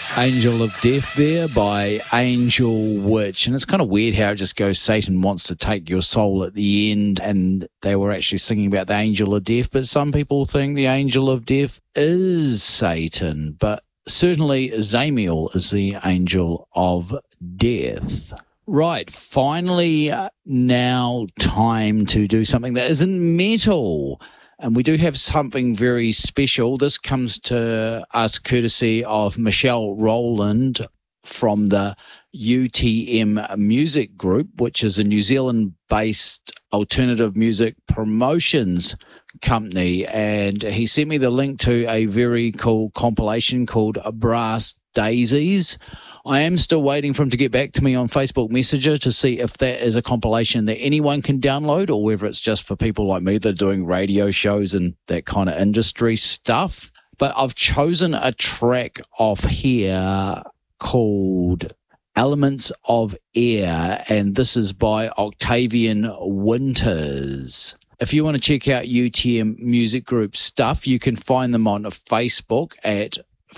Angel of Death there by Angel Witch. And it's kind of weird how it just goes, Satan wants to take your soul at the end, and they were actually singing about the Angel of Death, but some people think the Angel of Death is Satan, but certainly Zamiel is the Angel of Death. Right, finally now time to do something that isn't metal. And we do have something very special. This comes to us courtesy of Michelle Rowland from the UTM Music Group, which is a New Zealand-based alternative music promotions company. And he sent me the link to a very cool compilation called Brass Daisies. I am still waiting for him to get back to me on Facebook Messenger to see if that is a compilation that anyone can download or whether it's just for people like me that are doing radio shows and that kind of industry stuff. But I've chosen a track off here called Elements of Air, and this is by Octavian Winters. If you want to check out UTM Music Group stuff, you can find them on Facebook at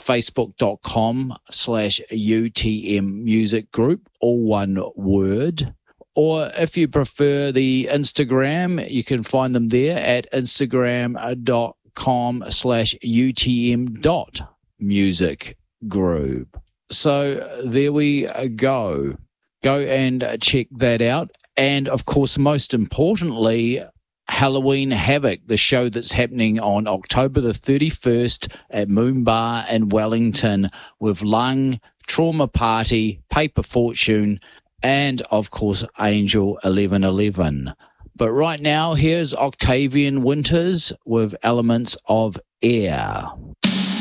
facebook.com/UTM Music Group, all one word. Or if you prefer the Instagram, you can find them there at instagram.com/UTM.Music Group. So there we go. Go and check that out. And of course, most importantly, Halloween Havoc, the show that's happening on October the 31st at Moon Bar in Wellington with Lung, Trauma Party, Paper Fortune, and of course Angel 1111. But right now, here's Octavian Winters with Elements of Air.